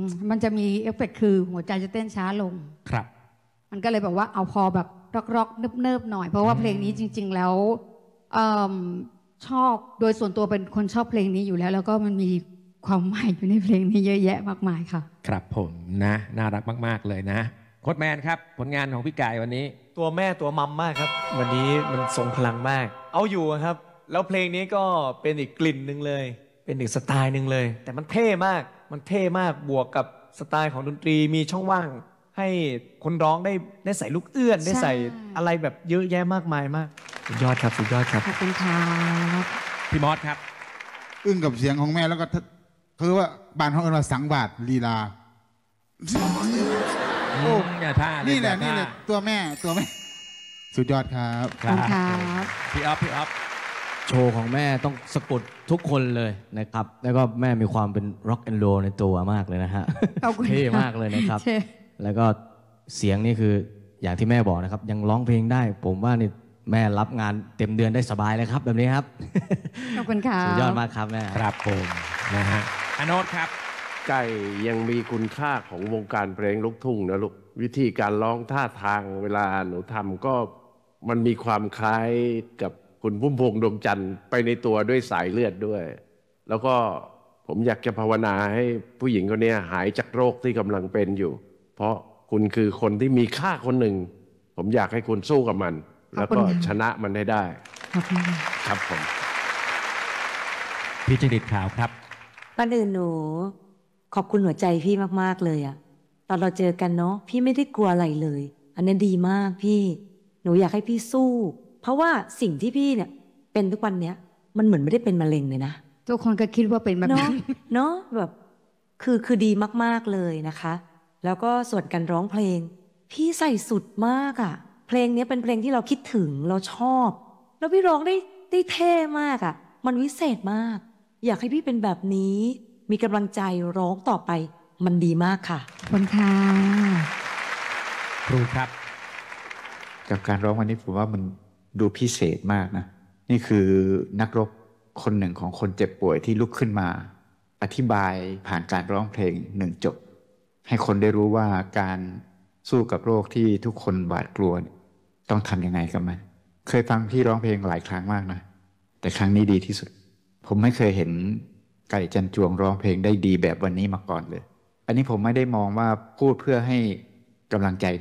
มันจะมีเอฟเฟกต์คือหัวใจจะเต้นช้าลงครับมันก็เลยแบบว่าเอาพอแบบร็อกๆเนิบๆหน่อยเพราะว่าเพลงนี้จริงๆแล้วชอบโดยส่วนตัวเป็นคนชอบเพลงนี้อยู่แล้วก็มันมีความหมายอยู่ในเพลงนี้เยอะแยะมากมายค่ะครับผมนะน่ารักมากๆเลยนะโค้ชแมนครับผลงานของพี่กายวันนี้ตัวแม่ตัวมัมมากครับวันนี้มันทรงพลังมากเอาอยู่ครับแล้วเพลงนี้ก็เป็นอีกกลิ่นหนึ่งเลยเป็นอีกสไตล์หนึ่งเลยแต่มันเท่มากบวกกับสไตล์ของดนตรีมีช่องว่างให้คนร้องได้ใส่ลูกเอื้อนได้ใส่อะไรแบบเยอะแยะมากมายมากสุดยอดครับสุดยอดครับขอบคุณครับพี่มอสครับอึ้งกับเสียงของแม่แล้วก็คือว่าบ้านเขาเรียกว่าสังบาทลีลาโอ้เนี่ยท่านี่แหละตัวแม่สุดยอดครับครับพี่ออฟโชว์ของแม่ต้องสะกดทุกคนเลยนะครับแล้วก็แม่มีความเป็นร็อกแอนด์โรลในตัวมากเลยนะฮะเท่มากเลยนะครับแล้วก็เสียงนี่คืออย่างที่แม่บอกนะครับยังร้องเพลงได้ผมว่านี่แม่รับงานเต็มเดือนได้สบายเลยครับแบบนี้ครับขอบคุณครับสุดยอดมากครับแม่ครับผมนะฮะอโนตครับไก่ยังมีคุณค่าของวงการเพลงลูกทุ่งนะลูกวิธีการร้องท่าทางเวลาหนูทำก็มันมีความคล้ายกับคุณพุ่มพวงดวงจันทร์ไปในตัวด้วยสายเลือดด้วยแล้วก็ผมอยากจะภาวนาให้ผู้หญิงคนนี้หายจากโรคที่กำลังเป็นอยู่เพราะคุณคือคนที่มีค่าคนหนึ่งผมอยากให้คุณสู้กับมันแล้วก็ชนะมันให้ได้ครับผมพี่จริตขาวครับก่อนอื่นหนูขอบคุณหัวใจพี่มากๆเลยอะตอนเราเจอกันเนาะพี่ไม่ได้กลัวอะไรเลยอันนี้ดีมากพี่หนูอยากให้พี่สู้เพราะว่าสิ่งที่พี่เนี่ยเป็นทุกวันเนี้ยมันเหมือนไม่ได้เป็นมะเร็งเลยนะทุกคนก็คิดว่าเป็นแบบนั้นเนาะแบบคือดีมากๆเลยนะคะแล้วก็ส่วนการร้องเพลงพี่ใส่สุดมากอะเพลงนี้เป็นเพลงที่เราคิดถึงเราชอบแล้วพี่ร้องได้เท่มากอะมันวิเศษมากอยากให้พี่เป็นแบบนี้มีกำลังใจร้องต่อไปมันดีมากค่ะขอบคุณค่ะครูครับกับการร้องวันนี้ผมว่ามันดูพิเศษมากนะนี่คือนักรบคนหนึ่งของคนเจ็บป่วยที่ลุกขึ้นมาอธิบายผ่านการร้องเพลงหนึ่งจบให้คนได้รู้ว่าการสู้กับโรคที่ทุกคนหวาดกลัวต้องทำยังไงกับมันเคยฟังพี่ร้องเพลงหลายครั้งมากนะแต่ครั้งนี้ดีที่สุดผมไม่เคยเห็นไก่จันจวงร้องเพลงได้ดีแบบวันนี้มาก่อนเลยอันนี้ผมไม่ได้มองว่าพูดเพื่อให้กำลังใจ